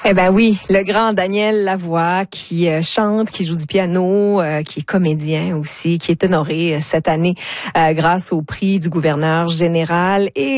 Eh ben oui, le grand Daniel Lavoie qui chante, qui joue du piano, qui est comédien aussi, qui est honoré cette année grâce au prix du gouverneur général et